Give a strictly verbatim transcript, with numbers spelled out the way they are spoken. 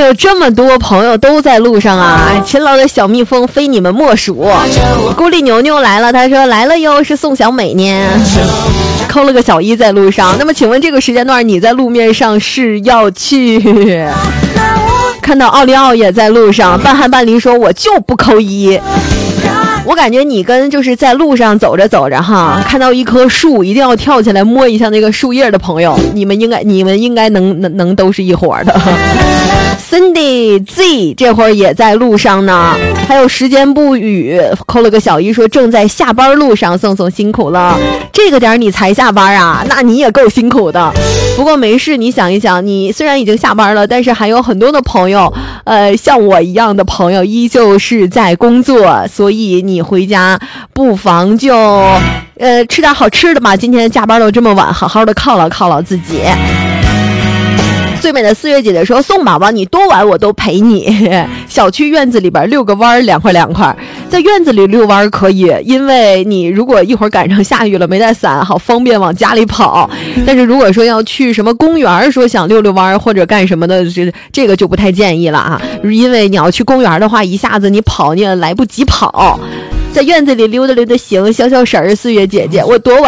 有这么多朋友都在路上啊！勤劳的小蜜蜂非你们莫属。孤立牛牛来了，他说来了哟，是宋小美呢，扣了个小一在路上。那么请问这个时间段你在路面上是要去？看到奥利奥也在路上，半汉半离说我就不扣一。我感觉你跟就是在路上走着走着哈，看到一棵树一定要跳起来摸一下那个树叶的朋友，你们应该你们应该能能能都是一伙的。Cindy Z 这会儿也在路上呢，还有时间不语扣了个小一说正在下班路上，宋宋辛苦了，这个点你才下班啊，那你也够辛苦的。不过没事，你想一想，你虽然已经下班了，但是还有很多的朋友，呃，像我一样的朋友依旧是在工作，所以你回家不妨就呃吃点好吃的嘛，今天加班都这么晚，好好的犒劳犒劳自己。最美的四月姐姐说，宋宝宝你多晚我都陪你。小区院子里边遛个弯凉快凉快，在院子里遛弯可以，因为你如果一会儿赶上下雨了没带伞，好方便往家里跑。但是如果说要去什么公园，说想遛遛弯或者干什么的，这这个就不太建议了啊，因为你要去公园的话，一下子你跑你也来不及跑。在院子里溜达溜达行，消消神儿。四月姐姐，我多晚